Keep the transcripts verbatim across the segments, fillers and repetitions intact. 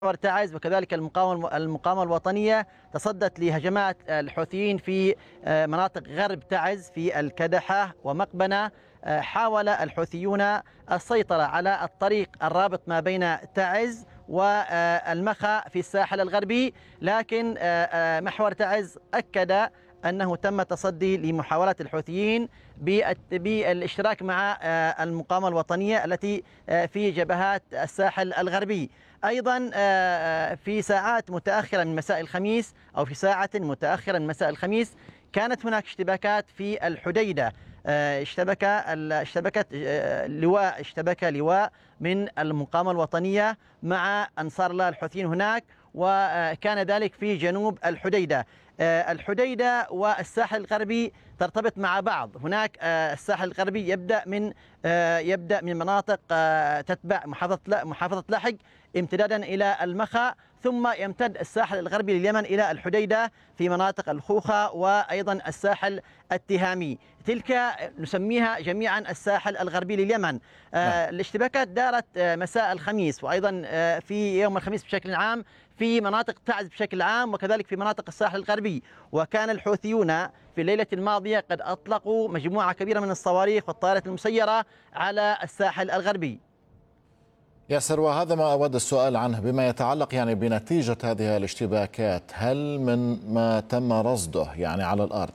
تعز وكذلك المقاومة المقاومة الوطنية تصدت لهجمات الحوثيين في مناطق غرب تعز في الكدحة ومقبنة. حاول الحوثيون السيطرة على الطريق الرابط ما بين تعز والمخا في الساحل الغربي، لكن محور تعز أكد أنه تم التصدي لمحاولات الحوثيين بالاشتراك مع المقاومة الوطنية التي في جبهات الساحل الغربي. أيضا في ساعات متأخرة من مساء الخميس أو في ساعة متأخرة من مساء الخميس كانت هناك اشتباكات في الحديدة. اشتبك اشتبكت لواء اشتبك لواء من المقاومة الوطنية مع أنصار الله الحوثيين هناك، وكان ذلك في جنوب الحديدة. الحديدة والساحل الغربي ترتبط مع بعض. هناك الساحل الغربي يبدأ من يبدأ من مناطق تتبع محافظة محافظة لاحق امتدادا إلى المخا، ثم يمتد الساحل الغربي لليمن إلى الحديدة في مناطق الخوخة وأيضا الساحل التهامي. تلك نسميها جميعا الساحل الغربي لليمن. آه الاشتباكات دارت آه مساء الخميس وأيضا آه في يوم الخميس بشكل عام في مناطق تعز بشكل عام وكذلك في مناطق الساحل الغربي. وكان الحوثيون في الليلة الماضية قد أطلقوا مجموعة كبيرة من الصواريخ والطائرات المسيرة على الساحل الغربي. ياسر، وهذا ما أود السؤال عنه بما يتعلق يعني بنتيجة هذه الاشتباكات، هل من ما تم رصده يعني على الأرض؟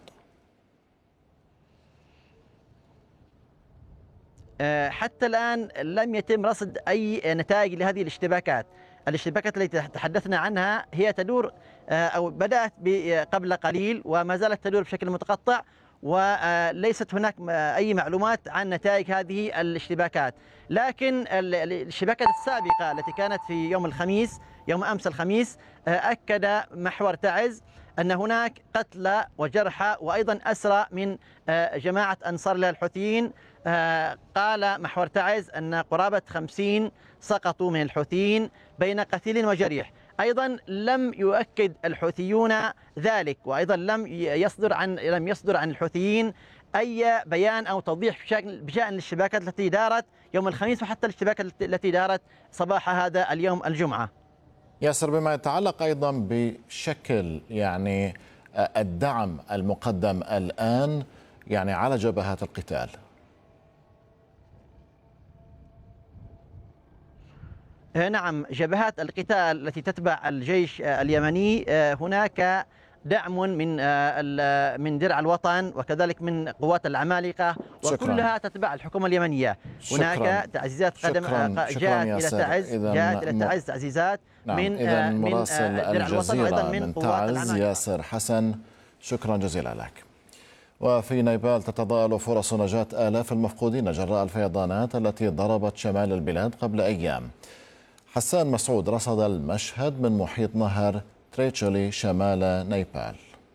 حتى الآن لم يتم رصد أي نتائج لهذه الاشتباكات. الاشتباكات التي تحدثنا عنها هي تدور أو بدأت قبل قليل وما زالت تدور بشكل متقطع، وليست هناك أي معلومات عن نتائج هذه الاشتباكات. لكن الاشتباكات السابقة التي كانت في يوم الخميس يوم أمس الخميس أكد محور تعز أن هناك قتلى وجرحى وأيضا أسرى من جماعة أنصار الله الحوثيين. قال محور تعز أن قرابة خمسين سقطوا من الحوثيين بين قتيل وجريح. أيضا لم يؤكد الحوثيون ذلك، وأيضا لم يصدر عن لم يصدر عن الحوثيين أي بيان أو توضيح بشأن الاشتباكات التي دارت يوم الخميس وحتى الاشتباكات التي دارت صباح هذا اليوم الجمعة. ياسر، بما يتعلق أيضا بشكل يعني الدعم المقدم الآن يعني على جبهات القتال. نعم، جبهات القتال التي تتبع الجيش اليمني هناك دعم من من درع الوطن وكذلك من قوات العمالقة وكلها تتبع الحكومة اليمنية. شكراً. هناك تعزيزات قدم جاءت إلى تعز جاءت إلى تعز تعزيزات نعم. من إذن من مراسل درع الوطن وأيضا من, من قوات تعز العمالقة. ياسر حسن، شكرا جزيلا لك. وفي نيبال تتضاءل فرص نجاة آلاف المفقودين جراء الفيضانات التي ضربت شمال البلاد قبل أيام. حسان مسعود رصد المشهد من محيط نهر تريتشولي شمال نيبال.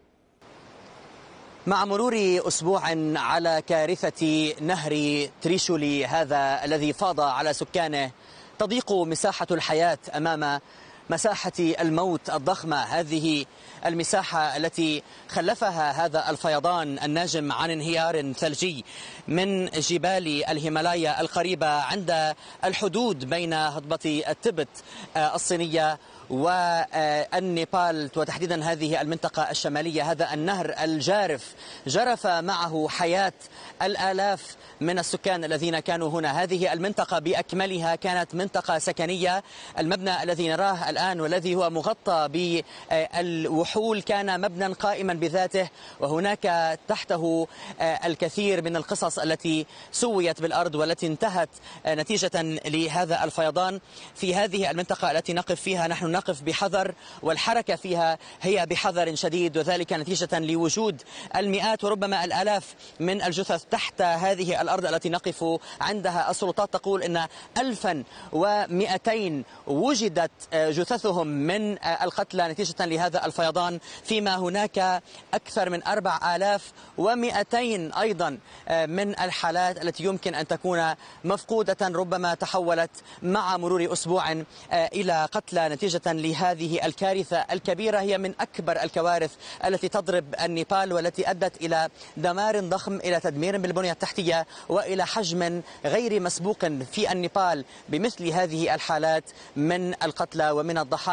مع مرور أسبوع على كارثة نهر تريشولي هذا الذي فاض على سكانه، تضيق مساحة الحياة أمام مساحة الموت الضخمة. هذه المساحة التي خلفها هذا الفيضان الناجم عن انهيار ثلجي من جبال الهيمالايا القريبة عند الحدود بين هضبة التبت الصينية والنيبال وتحديدا هذه المنطقة الشمالية. هذا النهر الجارف جرف معه حياة الآلاف من السكان الذين كانوا هنا. هذه المنطقة بأكملها كانت منطقة سكنية. المبنى الذي نراه الآن والذي هو مغطى بالوحول كان مبنى قائما بذاته، وهناك تحته الكثير من القصص التي سويت بالأرض والتي انتهت نتيجة لهذا الفيضان. في هذه المنطقة التي نقف فيها نحن نقف بحذر، والحركة فيها هي بحذر شديد، وذلك نتيجة لوجود المئات وربما الآلاف من الجثث تحت هذه الأرض التي نقف عندها. السلطات تقول أن ألفا ومئتين وجدت جثثهم من القتلى نتيجة لهذا الفيضان، فيما هناك أكثر من أربع آلاف ومئتين أيضا من الحالات التي يمكن أن تكون مفقودة، ربما تحولت مع مرور أسبوع إلى قتلى نتيجة لهذه الكارثة الكبيرة. هي من أكبر الكوارث التي تضرب النيبال والتي أدت إلى دمار ضخم، إلى تدمير بالبنية التحتية وإلى حجم غير مسبوق في النيبال بمثل هذه الحالات من القتلى ومن من الضحايا